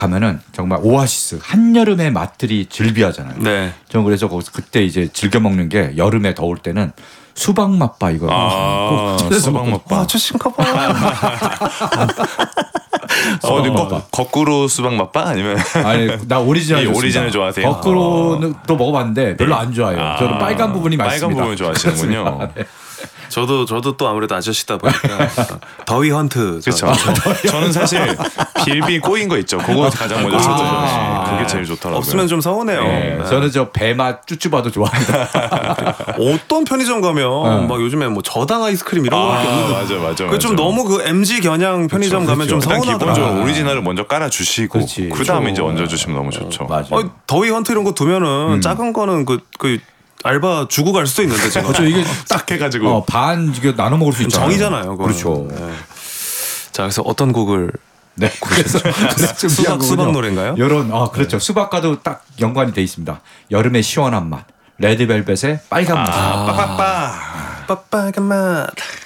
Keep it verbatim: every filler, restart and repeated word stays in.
가면은 정말 오아시스 한여름의 맛들이 즐비하잖아요. 네. 저는 그래서 그때 이제 즐겨 먹는 게 여름에 더울 때는 수박 맛바 이거 아, 꼭 수박 맛바. 아, 저신가 봐. 어, 근데 거, 거꾸로 수박 맛바 아니면 아니 나 오리지널 이 좋습니다. 오리지널 좋아하세요? 거꾸로는 또 먹어봤는데 별로 안 좋아해요. 아, 저는 빨간 부분이 맛있습니다. 빨간 부분 좋아하시는군요. 그렇습니다. 네. 저도 저도 또 아무래도 아저씨다 보니까 더위 헌트. 그렇죠. 저는 사실 빌비 꼬인 거 있죠. 그거 가장 먼저 찾아요. 아, 그게 제일 좋더라고요. 없으면 좀 서운해요. 네, 네. 저는 저 배맛 쭈쭈바도 좋아합니다. 어떤 편의점 가면 막 요즘에 뭐 저당 아이스크림 이런 거밖에 아, 없는데 맞아, 맞아, 그 좀 맞아. 너무 그 엠지 겨냥 편의점 가면 좀 일단 서운하더라고요. 기본적으로 오리지널을 먼저 깔아 주시고 그렇지. 그 다음에 이제 얹어 주시면 너무 좋죠. 맞아요. 어, 더위 헌트 이런 거 두면은 작은 거는 그 그 알바 주고 갈 수도 있는데 제가 그렇죠. 이게 딱 해가지고 어, 반 이게 나눠 먹을 수 있잖아요. 정이잖아요. 그거는. 그렇죠. 네. 자, 그래서 어떤 곡을 네. 그래서 수박 수박 노래인가요? 이런 아 그렇죠. 수박과도 딱 연관이 돼 있습니다. 여름의 시원한 맛. 레드벨벳의 빨간 맛. 아, 빠빠빠. 빠빠간 맛.